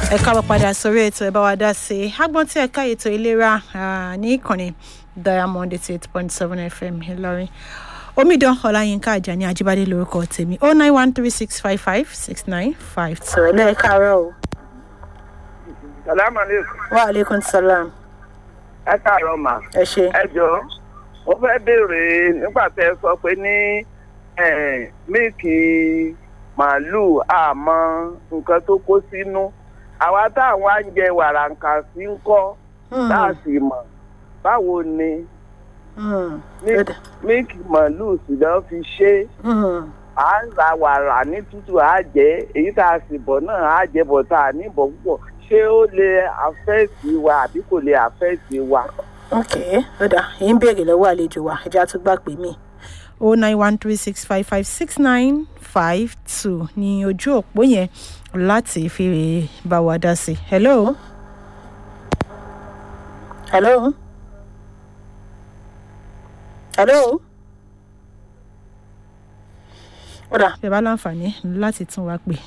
ẹ káàbọ̀ padà sórí ètò ẹ bá wa dá sí i agbọ́n tí ẹ̀ka ètò ìlera ní ìkànnì Diamond 88.7 FM Ìlọrin omidan Ọláyínká Àjàní Ajíbádé lórúkọ tèmi 09136556952 ẹ káàárọ̀ o. Salaam alaikum. Wa alaikum salam. Ẹ káàárọ̀ mà. Ẹ ṣé. Ẹ jọ̀ọ́ mo fẹ́ béèrè nígbà tẹ́ sọ pé ní mílìkì màálù àmọ́ nǹkan tó kó sínú àwa táwọn á jẹ wàràǹkà sí ń kọ́ láàsì mọ̀ báwo ni mílìkì màálù sì lọ́ fi ṣe à ń ra wàrà ní tútù á jẹ èyí tá a sì bọ̀ náà á jẹ bọ̀ tá a ní bọ̀ púpọ̀ ṣé ó lè àfẹ́ẹ̀tì wa àbí kò lè àfẹ́ẹ̀tì wa. ok ọ̀dà èyí ń béèrè lọ́wọ́ àlejò wa ẹja tó gbà pé mí 09136556952 ní ojú òpó yẹn láti fi bá wa dá sí. hello. hello. hello. ọ̀dà bẹ́ẹ̀ bá láǹfààní láti tún wa pè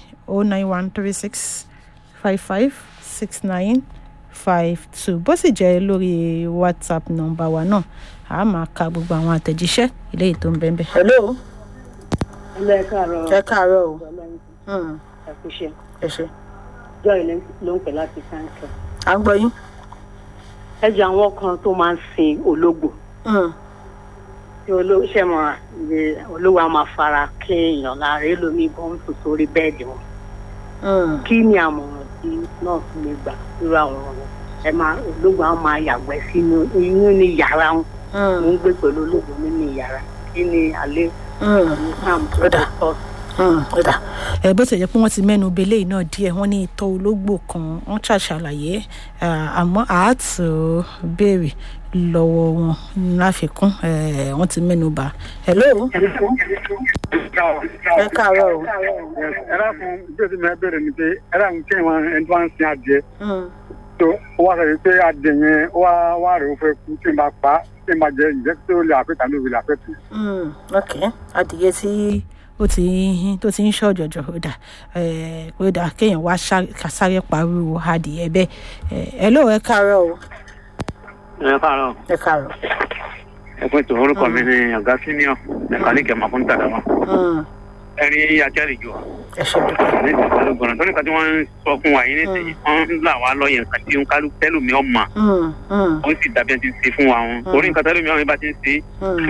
09136556952 bó sì jẹ́ lórí WhatsApp nọ́mbà wa náà a máa ka gbogbo àwọn àtẹ̀jíṣẹ́ eléyìí tó ń bẹ́ẹ̀ bẹ́ẹ̀. hello. ẹ káàárọ̀. ẹ káàárọ̀ o. ẹ kú iṣẹ́. ẹ ṣé. Joy ló ń pè láti sáńkẹ́. à ń gbọ́ yín. ẹ jẹ́ àwọn kan tó máa ń sin ológbò. tí ṣe mọ̀ olówó a máa fara kí èèyàn láàrin lómi bọ́n tó sórí bẹ́ẹ̀dì wọn. kí ni àmọ̀ràn tí nọ́ọ̀sì lè gbà irú àwọn ọ̀rọ̀ ẹ máa ológbò á máa yàgbẹ́ sínú inú ní yàrá wọn. mo ń gbé pẹ̀lú ológbò nínú yàrá kí ni alẹ́ ní sáàmù tó tọ́ ọ̀dà bó ti jẹ́ pé wọ́n ti mẹ́nu belé náà díẹ̀ wọ́n ní ìtọ̀ ológbò kan wọ́n ṣàṣàlàyé àmọ́ àátò béèrè lọ́wọ́ wọn láfikún wọ́n ti mẹ́nu bà. hello. ẹ káàárọ̀ o. ẹ dákun bí o ti máa bẹ̀rẹ̀ ni pé ẹ dákun kí ẹni tó ń sin adìẹ tó ó wá sọ pé adìẹ yẹn wá rẹ̀ ó fẹ́ kú tí n bá pa tí n bá jẹ ǹjẹ́ tó lè àpẹta ló lè àpẹtù. ok adìyẹ tí tó ti ń ṣọ̀jọ̀jọ̀ ó dà kéèyàn wá sáré pariwo adìyẹ bẹ́ẹ̀ hello ẹ káàárọ̀ o. ẹ káàárọ̀. ẹ káàárọ̀. ẹ pé tó orúkọ mi ni ọ̀gá senior mẹkáníkì ẹ̀mọ́ fún tàdámà. ẹni ajálejò. ẹ ṣe bí. ní ìtàkùn gbọ̀nà tó ní ká tí wọ́n ń sọ fún wa yín nísìnyí wọ́n ń là wá lọ́yẹ̀ nǹkan tí ń kálù tẹ́lùmí ọ̀ma. wọ́n sì dàbí ẹni tí ń ṣe fún wa wọn. orí nǹkan tẹ́lùmí ọ̀ma bá ti ń ṣe